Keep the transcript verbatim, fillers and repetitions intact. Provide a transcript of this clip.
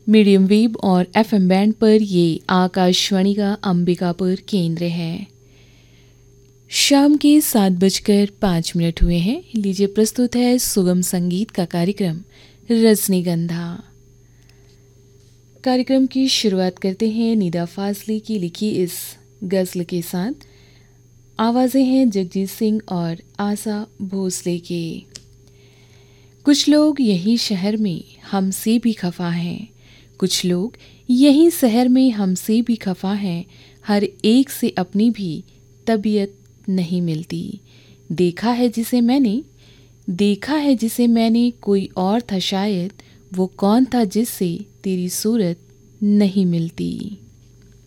Medium wave और FM band पर ये आकाशवाणी का अंबिकापुर केंद्र है। शाम के सात बजकर पाँच मिनट हुए हैं। लीजिए प्रस्तुत है सुगम संगीत का कार्यक्रम रजनीगंधा। कार्यक्रम की शुरुआत करते हैं निदा फाजली की लिखी इस गज़ल के साथ। आवाज़ें हैं जगजीत सिंह और आशा भोसले के। कुछ लोग यही शहर में हमसे भी खफा हैं, कुछ लोग यही शहर में हमसे भी खफा हैं, हर एक से अपनी भी तबीयत नहीं मिलती। देखा है जिसे मैंने देखा है जिसे मैंने कोई और था शायद, वो कौन था जिससे तेरी सूरत नहीं मिलती।